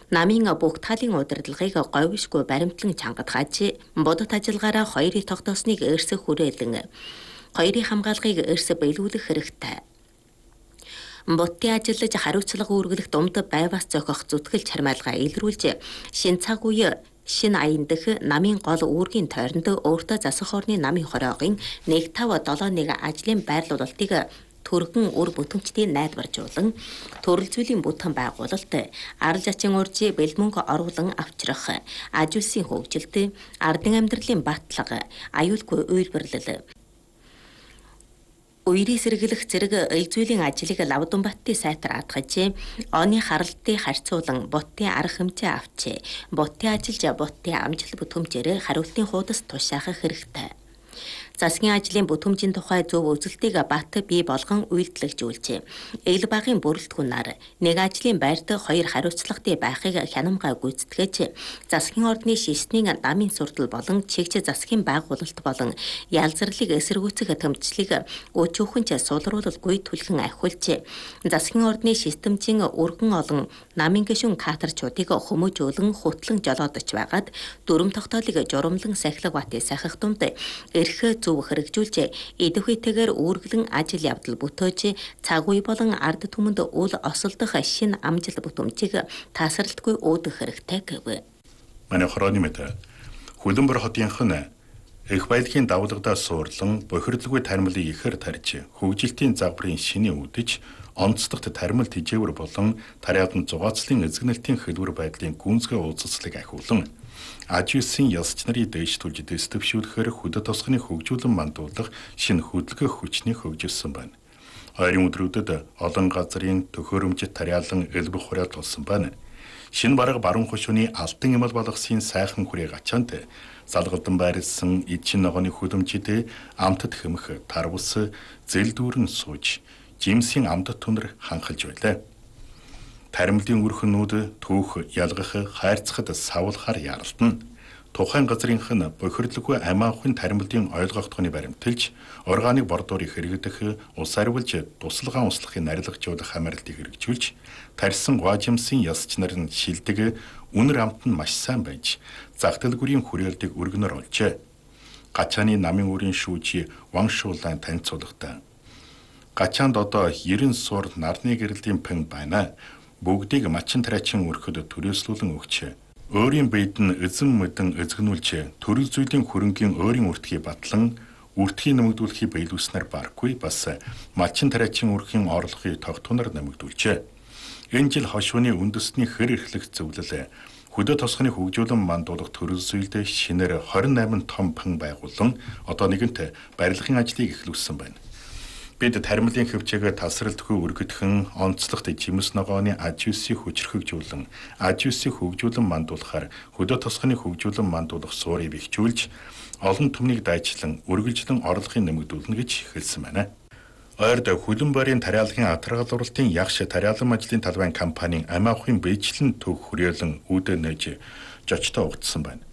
Намын бүх талын удирдлагыг говьшгүй баримтлан чангадгаач бодит ажиллагаараа хоёрыг тогтоосныг эрсэх хүрээлэн хоёрын хамгаалгыг эрс биелүүлэх хэрэгтэй. Бутын ажиллаж хариуцлага үүргэлэх думд байваас зохих зүтгэл чармайлгаа илрүүлж шин цаг үе шинэ аян дэх намын гол үүргийн тойронд өөртөө засах орны намын хороогийн 1-5-7-1 ажлын байрлуулалтыг төргөн үр бүтэмжтэй найдваржуулан төрөл зүйлийн бүтээн байгуулалт арал жачин уржи бэлмөнг оруулан авчрах аж үйлсийн хөгжилт ардын амьдралын батлага аюулгүй үйлбэрлэл үерийн сэргийлэх зэрэг ил зүйлийн ажлыг лавдун баттын сайтар адгаж оны харалтыг харьцуулан бутын арга хэмжээ авч бутын ажиллаж бутын амжилт бүтэмжээр хариултын хуудас тушаахах хэрэгтэй. Засгийн ажлын бүтэмжийн тухай зөв үзэлтийг бат бий болгон үйлдэлжүүлж ил багын бүрэлдэхүүнээр нэг ажлын байрт хоёр хариуцлагатай байхыг хянамгай гүйцэтгэж засгийн ордны шишний намын суртал болон чигч засгийн байгуулалт болон ялзарлыг эсэргүүцэх тэмцлийг өчүүхэнч сулруулалгүй түлхэн ахиулж засгийн ордны системжийн өргөн олон намын гишүүн кадрчуудыг хүмүүжүүлэн хутлан жолоодож байгаад дүрм тогтоолыг журамлан сахилга батын сахих дунд эрх зөв хэрэгжүүлж идэвхтэйгээр үүргэлэн ажил явдал бүтөөж цаг үе болон ард түмэнд үл осолдох шинэ амжилт бүтэмжийг тасралтгүй өөдөх хэрэгтэй гэв. Манай хорооны мэт Хүлэмбэр хотынхан их баялагын давлагдаа суурлан бохирдлгүй тармилыг ихээр тарьж хөгжилтийн загварын шиний үдэж онцлогт тармил тижээвэр болон тариадан зугаацлын эзэгнэлтийн хэлбэр байдлын гүнзгий уулзацлыг ахиулан аж үйлсийн ялсч нарын дэж түлж дэвшүүлэхээр хөдөө тосгоны хөгжүүлэн мандуулах шинэ хөдөлгөөх хүчнийг хөгжүүлсэн байна. Ойрын өдрүүдэд олон газрын төхөөрөмжөд тариалан элбэх хураал тулсан байна. Шинэ бараг баруун хошууны алтан эмэл балгасын сайхан хүрээ гачаант залгалдан байрлсан эдчин ногооны хөдөлмжид амтд хэмэх тарвус зэлдүүрэн сууж жимсийн амтд түнэр ханхалж байлаа. Таримлын үрхнүүд түүх ялгах хайрцагт савлахаар яралтна. Тухайн газрынх нь бохирдлгүй амаахын таримлын ойлгогдохны баримталж органик бордоорыг хэрэгдэх ус арвилж тусалгаан услахын нарилгажуулах хамаарлтыг хэрэгжүүлж тарьсан гуажимсын ялсч нарын шилдэг үнэр амт нь маш сайн байж загталгүрийн хүрээлтийг өргөнөр олжээ. Гачааны намын үрийн шүүжи ваншуулан танилцуулгатай. Гачаанд одоо 90 суур нарны гэрэлтийн пэн байна. Бүгдийг мачин тариачин өрхөд төрөөслүүлэн өгч өөрийн биед нь эзэн мэдэн эзэгнүүлж төрөл зүйлийн хөрөнгийн өөрийн үртгийг батлан үртгийг нэмэгдүүлэхийг биелүүлснээр барахгүй бас мачин тариачин өрхийн орлогыг тогтунаар нэмэгдүүлжээ. Энэ жил хошууны үндэсний хэр эрхлэх зөвлөл хөдөө тосгоны хөгжүүлэн мандуулах төрөл зүйлд шинээр 28 том пэн байгуулан одоо нэгэнт барилгын ажлыг эхлүүлсэн байна. Бид таримлын хөвчөөгөө тасралтгүй өргөдгөн онцлогт жимс ногооны аж үйлсийг хүчрхэгжүүлэн аж үйлсийг хөгжүүлэн мандуулахаар хөдөө тосгоны хөгжүүлэн мандуулах суурийг бэхжүүлж олон түмнийг дайчлан үргэлжлэн орлогын нэмэгдүүлнэ гэж хэлсэн байна. Ойрд Хүлэмбэрийн тариалгын атаргалууралтын ягш тариалан ажлын талбайн компанийн амаахын бэйжлэн төв хүрээлэн үүдэ нээж жочтой угтсан байна.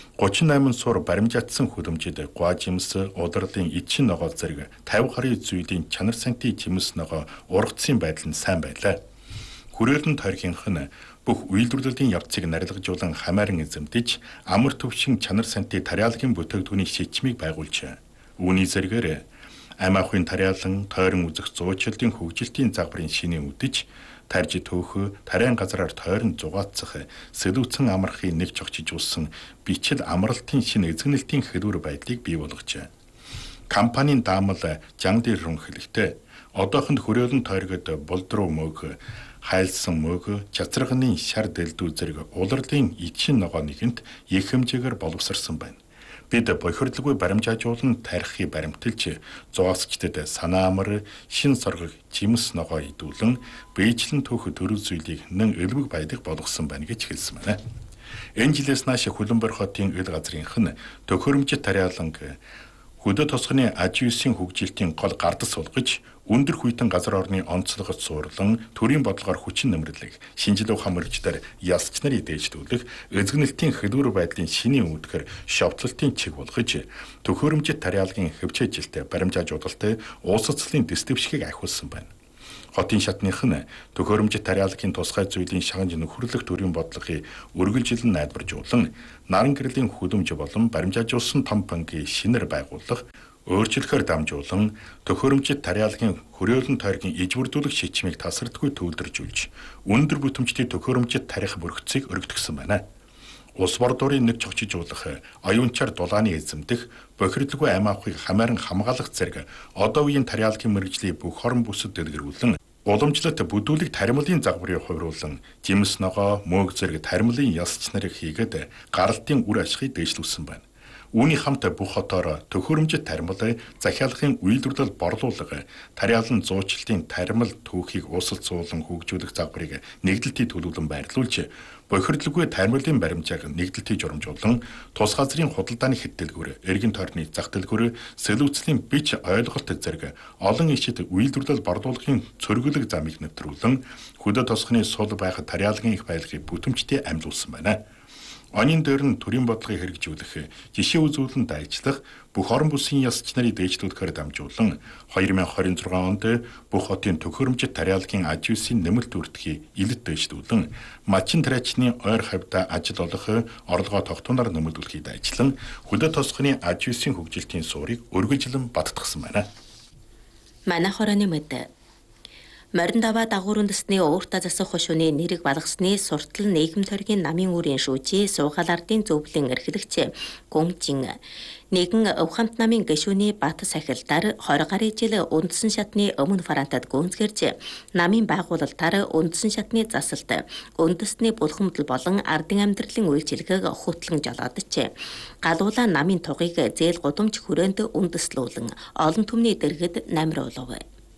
38 суур баримжаатсан хөдөлмжид гуажимс, удардын эдчин ногоо зэрэг 50 гаруй зүйлийн чанар сантын жимс ногоо ургацсан байдал нь сайн байлаа. Хүрээлэн тойрхийнх нь бүх үйлдвэрлэлийн явцыг нарилгажуулан хамааран эзэмдэж амар төвшин чанар сантын тариалгын бүтээгдэхүүний шийдвэрийг байгуулжээ. Үүний зэрэгээр амаахын тариалан тойрон үзэх зуучлалын хөгжилтийн загварын шиний үдэж тарж төөхө тариан газраар тойрон зугаацах сэлүүцэн амархыг нэг чогчижуулсан бичил амралтын шинэ эзэгнэлтийн хэлбэр байдлыг бий болгожээ. Компанийн даамал жан дээр хөнхөлтэй одоохонд хүрээлэн тойргод булдруу мөг хайлсан мөг чацрагны шар дэлдүү зэрэг улирлын эдшин ногоо нэгэнт их хэмжээгээр боловсрсан байна. Бид бохирдлгүй баримжаажуулан тарихыг баримталж зугаасчдад санаа амар шин соргог жимс ногоо идүүлэн бэйжлэн төөх төрөл зүйлийг нэн элбэг байдлыг болгосон байна гэж хэлсэн байна. Энэ жилээс нааш Хүлэмбэр хотын ил газрынх нь төхөөрөмжөд тариаланг хөдөө тосгоны аж үйлсийн хөгжилтийн гол гардас болгож өндөр хүйтэн газар орны онцлогод суурлан төрийн бодлогоор хүчин нэмэрлэх шинжилгээ ухаан мөрөгчдөр ялсч нарын дээжлүүлэх эзэгнэлтийн хэлбэр байдлын шиний үүдгэр шовтлолтын чиг болгож төхөөрөмжөд тариалгын хөвчөөжилтэй баримжаажуулалттай уус цэцлийн дэс дэвшгийг ахиулсан байна. Хотын шатных нь төхөөрөмжит тариалгын тусгай зүйлийн шагнаж нөхөрлөх төрийн бодлогыг үргэлжилэн найдваржуулан наран гэрлийн хөдөлмж болон баримжаажуулсан том банкын шинээр байгуулах, өөрчлөхөөр дамжуулан төхөөрөмжит тариалгын хөрөөлөн тойргийн ижбүрдүүлэх шийдвэрийг тасралтгүй төвлөржүүлж, өндөр бүтэмжтэй төхөөрөмжит тарих бүрхцийг өргөдгсөн байна. Улс бордуурын нэг чогчижуулах, оюунчаар дулааны эзэмдэх, бохирдлгүй амь авахыг хамааран хамгаалах зэрэг одоо үеийн тариалгын мэргэжлийн бүх хорон бүсэд дэлгэрүүлэн уламжлалт бүдүүлэг таримлын загварыг хувируулан жимс ногоо, мөөг зэрэг таримлын ялсч нарыг хийгээд гаралтын үр ашигыг дэвшлүүлсэн байна. Үүний хамт бүх хотоор төхөөрөмжит таримл захиалгын үйлдвэрлэл борлуулга, тариалан зуучлалтын таримл түүхийг уусалцуулан хөгжүүлэх загварыг нэгдэлтийн төлөвлөн байрлуулж, бохирдлгүй таримлын баримжааг нэгдэлтийн журамжуулан, тус газрын худалдааны хэд дэлгүүр, эргэн тойрны зах дэлгүүр, сэлүүцлийн бич ойлголт зэрэг олон ишид үйлдвэрлэл борлуулгын цөргөлөг замыг нэвтрүүлэн, хөдөө тосхны сул байх тариалгын их баялагийг бүтэмжтэй амжуулсан байна. Онын дээр нь төрийн бодлогыг хэрэгжүүлэх, жишээ үзүүлэн дайчлах, бүх орон бүсийн ёсч нарыг дээшлүүлэхээр дамжуулан 2026 онд бүх хотын төхөөрөмжит тариалгын аж үйлсийн нэмэлт үрдэхийг илэд дээшлүүлэн, мачин тариачны ойр хавьда ажил олох, орлогоо тогтунаар нэмэгдүүлэхийг дайчлан, хөдөө тосхны аж үйлсийн хөгжилтийн суурийг өргөжлөн баттгсан байна. Манай хорооны мэд Морин даваа дагуур үндэсний ууртаа засах хошууны нэрийг балгасны суртал нийгэм тойргийн намын үрийн шүүжи суугаал ардын зөвлөлийн эрхлэгч Гүнжин нэгэн Өвхамт намын гишүүний бат сахилтаар 20 гаруй жил үндсэн шатны өмнө фарантад гүнзгэрж намын байгуулалтаар үндсэн шатны засалт үндэсний булхамдал болон ардын амьдралын үйлчилгээг хөтлөн жолоодч галуулаа намын тугыг зээл гудамж хүрээнд үндэслүүлэн олон түмний дэргэд намруулав.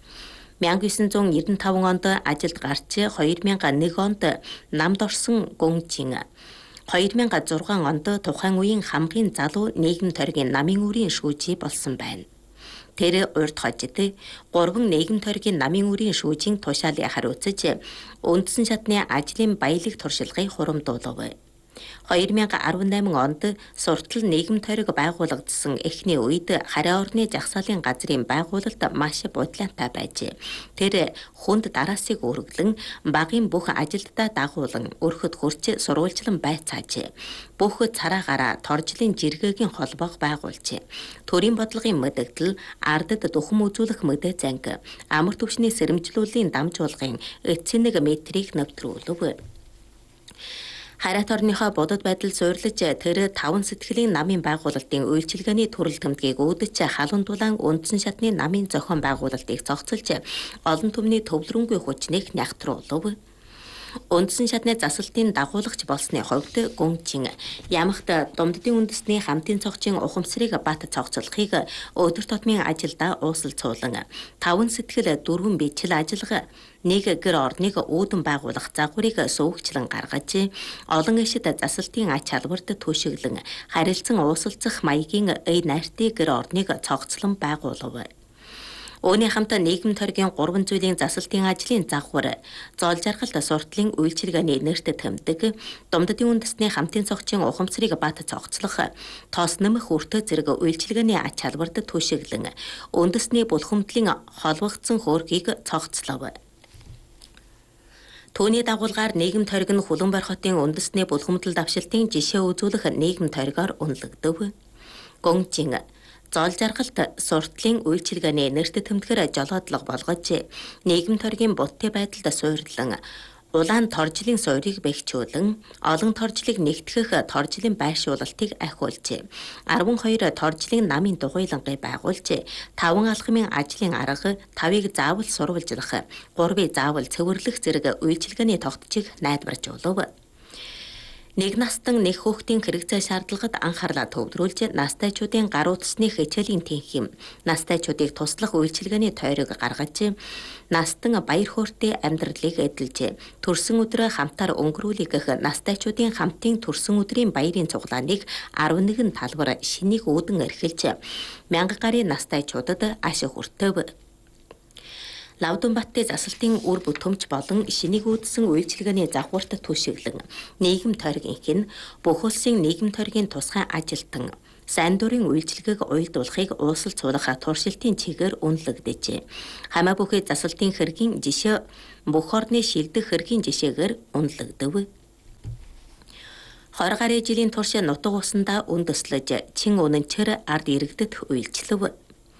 1995 онд ажилд гарч 2001 онд намд орсон Гүнжин 2006 онд тухайн үеийн хамгийн залуу нийгэм тойргийн намын үрийн шүүжий болсон байна. Тэр урд хожид 3 нийгэм тойргийн намын үрийн шүүжийн тушаалыг хариуцаж үндсэн шатны ажлын баялаг туршилгыг хурамдуулав. 2018 онд суртал нийгэм тойрог байгуулагдсан эхний үед хараа орны жагсаалын газрын байгуулалт маш бодлоотой байж тэр хүнд дараасыг өргөлөн багийн бүх ажилдаа дагуулan өрхөд хурц сурвалжлан байцааж бүх цараагаараа торжлын жиргээгийн холбоог байгуулж төрийн бодлогын мэдэгдэл ардад духам үзүүлэх мэдээ занг амар түвшний сэрэмжлүүлийн дамжуулгын эцсийн 1 метрийг нэвтрүүлв. Хараад орныхоо бодод байдал суйрлаж тэр 5 сэтгэлийн намын байгуулалтын үйлчилгээний төрөл тэмдгийг үүдэж халуун дулаан үндсэн шатны намын зохион байгуулалтыг зохицолж олон түмний төвлөрөнгүй хүчнийг нягтруулв. Үндсэн шатны засалтын дагуулагч болсны хувьд Гүнжин ямагт Думддын үндэсний хамтын цогцын ухамсарыг бат цогцолохыг өдөр тутмын ажилдаа уусалцуулан 5 сэтгэл 4 бичил ажиллага нэг гэр орныг үүдэн байгуулах загварыг суугчлан гаргаж олон ишид засалтын ач халбарт түшиглэн харилцан уусалцах маягийн найртын гэр орныг цогцлон байгуулав. Үүний хамт нийгэм тойргийн 3 зүйлийн засалтын ажлын загвар, зоол жаргалт суртлын үйлчилгээний нэрт тэмдэг, Думддын үндэсний хамтын цогцын ухамсарыг бат цогцлох, тоос нэмэх үртэ зэрэг үйлчилгээний ач халбарт түшиглэн үндэсний булхамдлын холбогдсон хөөргийг цогцлов. Түүний дагуулгаар нийгэм тойрог нь Хүлэнбар хотын үндэсний булхамдал давшилтын жишээ үзүүлэх нийгэм тойрогоор үнэлэгдэв. Гүнжин зоол жаргалт суртлын үйлчилгээний нэрт тэмдгэр жолоодлого болгож нийгэм тойргийн бутты байдалд суйрлан улаан торжлын суурийг бэхжүүлэн олон торжлыг нэгтгэх торжлын байршуулалтыг ахиулж 12 торжлын намын дугуйлангийг байгуулж 5 алхмын ажлын арга 5-ыг заавал сурвалжлах 3-ыг заавал цэвэрлэх зэрэг үйлчилгээний тогтцыг найдваржуулав. Нэг настан нэг хүүхдийн хэрэгцээ шаардлагад анхаарлаа төвлөрүүлж настайчуудын гар утасны хичээлийн тэнхим, настайчуудыг туслах үйлчилгээний тойрог гаргаж, настан баяр хөөртэй амьдралыг эдэлж, төрсөн өдрөө хамтаар өнгөрүүлэх гэх настайчуудын хамтын төрсөн өдрийн баярын цуглааныг 11 талбар шинийг үүдэн эрхэлж, 1000 гаруй настайчуудад ашиг хүртэв. Лавдунбаттын засалтын үр бүтэмж болон шинийг үүдсэн үйлчилгээний загварт түшиглэн нийгэм тойргийнх нь бүх улсын нийгэм тойргийн тусгай ажилтан Сайн дурын үйлчлэгийг уйлдуулахыг уусал цуулах туршилтын чигээр үнэлэгдэжээ. Хамаа бүхий засалтын хэргийн жишээ бүх орны шилдэх хэргийн жишээгээр үнэлэгдэв. 20 гаруй жилийн турш нутаг усандаа үндэслэж чин үнэнчээр ард иргэдэд үйлчлэв.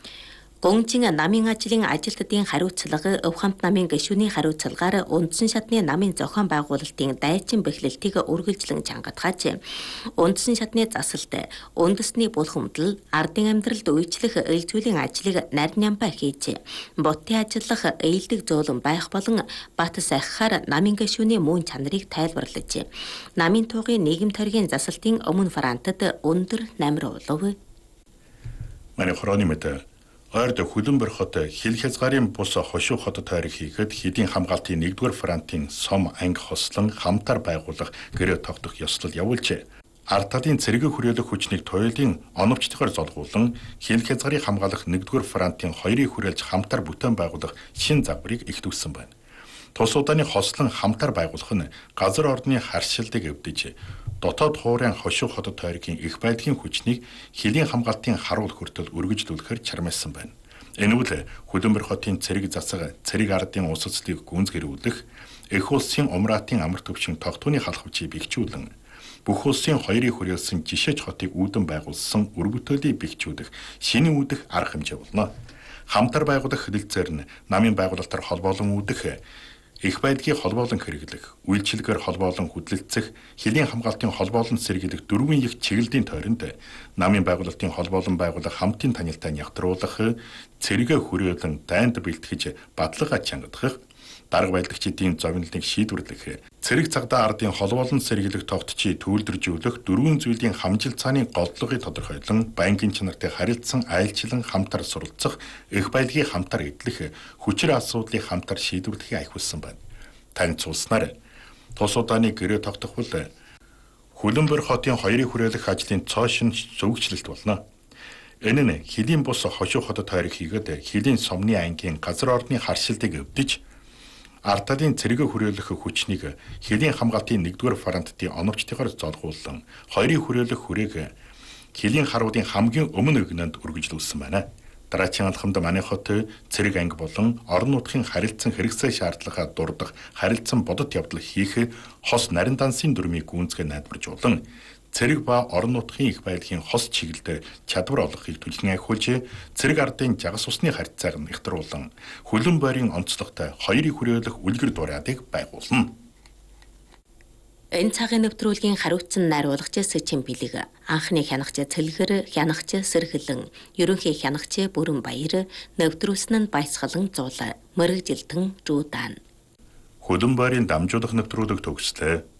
Гонжин намын ажлын ажилтдын хариуцлага өв хамт намын гишүүний хариуцлагаар үндсэн шатны намын зохион байгуулалтын дайчин бэхлэлтийг үргэлжлэн чангатгааж үндсэн шатны засалт үндэсний булхамдал ардын амьдралд үйлчлэх ил зүйлийн ажлыг нарийн амбаа хийж бутын ажиллах ээлдэг зөөлөн байх болон бат сахихаар намын гишүүний мөн чанарыг тайлбарлаж намын туугын нийгэм таргийн засалтын өмнө франтад өндөр намир улов. Манай хорооны мэт ойрд Хүлэмбэр хот хил хязгаарын бус хошуу хот тойрог хийхэд хэдийн хамгаалтын 1-р фронтын сом анги хослон хамтар байгуулах гэрээ тогтох ёслол явуулжээ. Ард талын цэрэг хүрээлэх хүчнийг туйлын оновчтойгоор золгуулан хил хязгаарыг хамгаалах 1-р фронтын 2-ыг хүрээлж хамтар бүтээн байгуулах шин загварыг ихтүүлсэн байна. Тус удааны хослон хамтар байгуулах нь газар орны харшилтыг эвдэж дотоод хуурайн хошуу хот тойргийн их байдлын хүчнийг хилийн хамгаалтын харуул хүртэл үргэлжлүүлэхээр чармайлсан байна. Энэ үл Хүлэмбэр хотын цэрэг засаг цэрэг ардын усацлыг гүнзгэрүүлэх, эх улсын умраатын амар төвшин тогтооны халахвчийг бэхжүүлэн, бүх улсын 2-ыг хүрээлсэн жишээч хотыг үүдэн байгуулсан үр бүтээлийг бэхжүүлэх шинийн үүдэх арга хэмжээ болно. Хамтар байгуулах хэлэлцээр нь намын байгуулалтаар холбоолон үүдэх, их байдлыг холбоолон хэрэглэх, үйлчлэгээр холбоолон хөдөлгөх, хилийн хамгаалтын холбоолон сэргийлэх дөрвөн их чиглэлийн тойронд намын байгуулалтын холбоолон байгуулах хамтын танилтаа нягтруулах, цэрэгэ хүрээлэн дайнд бэлтгэж баталгаа чангадах, дарга байлагчдын зовнилыг шийдвэрлэх, цэрэг цагдаа ардын холбоолон сэргийлэх тогтчийг төвлөржүүлэх дөрвөн зүйлийн хамжил цааны голдлогыг тодорхойлон байнгын чанартай харилцсан айлчлан хамтар суралцах, их байдлыг хамтар эдлэх, хүчээр асуудлыг хамтар шийдвэрлэхийг ахиулсан байна. Танилцуулснаар тус удааны гэрээ тогтохвол Хүлэмбэр хотын 2-ыг хүрээлэх ажлын цоошин зөвгчлэлт болно. Энэ нь хилийн бус хошуу хот тойрог хийгээд хилийн сомны ангийн газар орны харшилтыг өвдөж ард талын цэрэгэ хүрээлэх хүчнийг хилийн хамгаалтын 1-р фронтын оновчтойгоор золгуулсан 2-ыг хүрээлэх хүрээг хилийн харуулын хамгийн өмнө өгнөнд үргэлжлүүлсэн байна. Дараагийн алхамд манай хот цэрэг анги болон орон нутгийн харилцан хэрэгцээ шаардлагаа дурдах харилцан бодит явдал хийх хос нарийн дансын дүрмийг гүнзгий найдваржуулан цэрэг ба орон нутгийн их байдлын хос чиглэлээр чадвар олгохыг түлхэн ахиулж цэрэг ардын жагас усны харьцааг нэгтруулан Хүлэмбэрийн онцлогтой 2-ыг хүрээлэх үлгэр дурайдыг байгуулна. Энэ цагийн нэвтрүүлгийн хариуцсан найруулагч Сэчин Билэг, анхны хянагч Цэлгэр, хянагч Сэргэлэн, ерөнхий хянагч Бүрэн Баяр, нэвтрүүлсэн нь Баясгалан Зуул, мэрэгжилтэн Жуудаан. Хүлэмбэрийн дамжуулах нэвтрүүлэг төгслөө.